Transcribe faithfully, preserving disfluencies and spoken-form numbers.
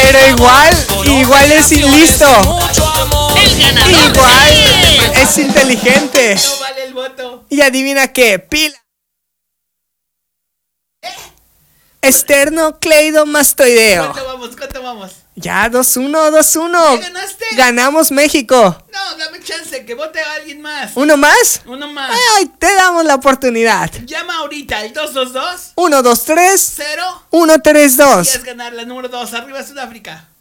Pero igual, igual es listo. El ganador. Igual es inteligente. No vale el voto. Y adivina qué, pila. Esternocleidomastoideo. ¿Cuánto vamos? ¿Cuánto vamos? Ya, dos uno, dos uno. ¿Ya ganaste? Ganamos México. No, dame chance, que vote a alguien más. ¿Uno más? Uno más. Ay, te damos la oportunidad. Llama ahorita al dos dos dos uno, dos, tres, cero uno, tres, y dos. es ganar la número dos. Arriba Sudáfrica.